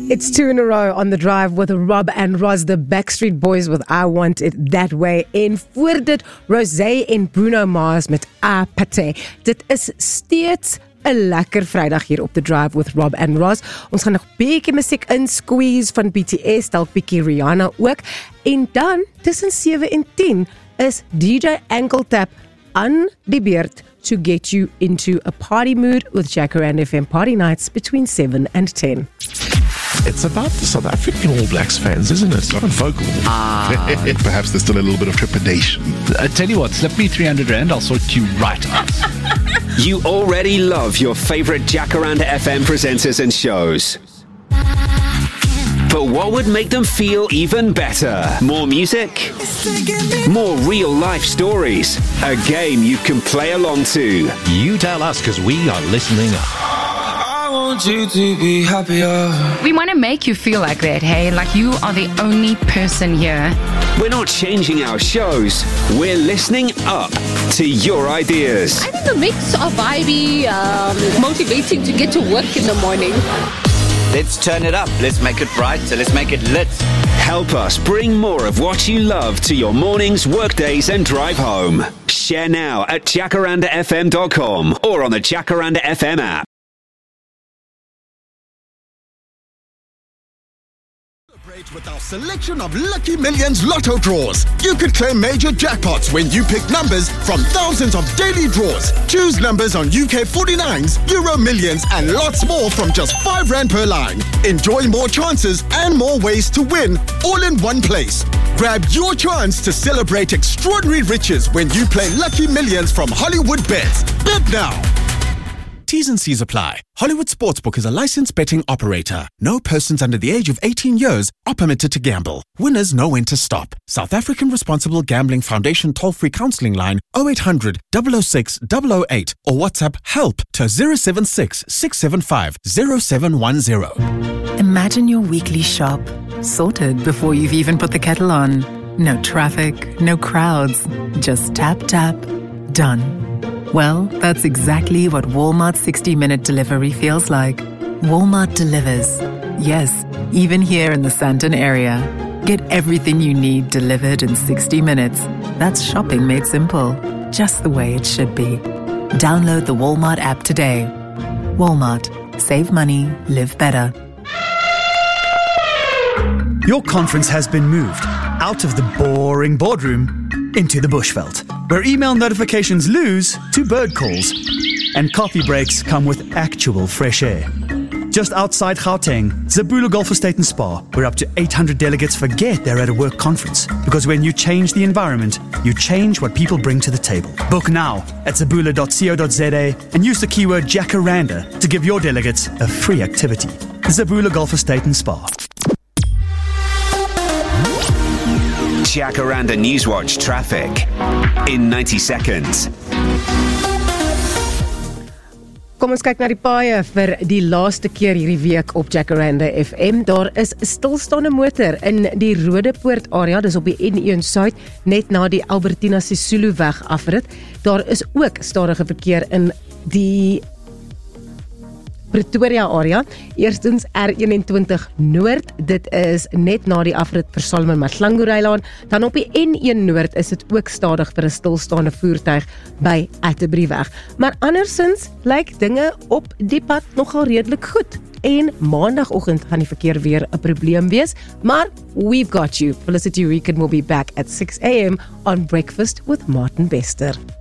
It's 2 in a row on the drive with Rob and Roz, the Backstreet Boys with I Want It That Way. En voor dit, Rosé en Bruno Mars met A Pate. Dit is steeds 'n lekker Vrydag hier op The Drive with Rob and Roz. Ons gaan nog bietjie musiek insqueeze van BTS, dalk bietjie Rihanna ook. En dan, tussen 7 en 10, is DJ Ankle Tap aan die beurt to get you into a party mood with Jacaranda FM Party Nights between 7 and 10. It's about the South African All Blacks fans, isn't it? It's not vocal. Perhaps there's still a little bit of trepidation. I tell you what, slip me 300 Rand, I'll sort you right out. You already love your favorite Jacaranda FM presenters and shows. But what would make them feel even better? More music? More real-life stories? A game you can play along to? You tell us, because we are listening up. I want you to be happier. We want to make you feel like that, hey? Like you are the only person here. We're not changing our shows. We're listening up to your ideas. I think the mix of vibey, motivating to get to work in the morning. Let's turn it up. Let's make it bright. So let's make it lit. Help us bring more of what you love to your mornings, workdays, and drive home. Share now at jacarandafm.com or on the Jacaranda FM app. With our selection of Lucky Millions Lotto draws, you could claim major jackpots when you pick numbers from thousands of daily draws. Choose numbers on UK 49s, Euro Millions, and lots more from just R5 per line. Enjoy more chances and more ways to win, all in one place. Grab your chance to celebrate extraordinary riches when you play Lucky Millions from Hollywood Bets. Bet now. T's and C's apply. Hollywood Sportsbook is a licensed betting operator. No persons under the age of 18 years are permitted to gamble. Winners know when to stop. South African Responsible Gambling Foundation toll-free counselling line 0800 006 008 or WhatsApp HELP to 076 675 0710. Imagine your weekly shop sorted before you've even put the kettle on. No traffic, no crowds, just tap, tap, done. Well, that's exactly what Walmart's 60-minute delivery feels like. Walmart delivers. Yes, even here in the Sandton area. Get everything you need delivered in 60 minutes. That's shopping made simple, just the way it should be. Download the Walmart app today. Walmart. Save money, live better. Your conference has been moved out of the boring boardroom into the bushveld, where email notifications lose to bird calls and coffee breaks come with actual fresh air. Just outside Gauteng, Zabula Golf Estate and Spa, where up to 800 delegates forget they're at a work conference, because when you change the environment, you change what people bring to the table. Book now at zabula.co.za and use the keyword Jacaranda to give your delegates a free activity. Zabula Golf Estate and Spa. Jacaranda Newswatch traffic in 90 seconds. Kom ons kyk na die paaie vir die laaste keer hierdie week op Jacaranda FM. Daar is 'n stilstaande motor in die Rodepoort area, dis op die N1 Suid, net na die Albertina Sisulu weg afrit. Daar is ook stadige verkeer in die Pretoria area. Eerstens R21 Noord, dit is net na die afrit vir Solomon Mahlangu Rylaan. Dan op die N1 Noord is dit ook stadig vir 'n stilstaande voertuig by Atterbury weg. Maar andersins lyk dinge op die pad nogal redelik goed. En maandagoggend gaan die verkeer weer 'n probleem wees, maar we've got you. Felicity Rican will be back at 6 a.m. on Breakfast with Martin Bester.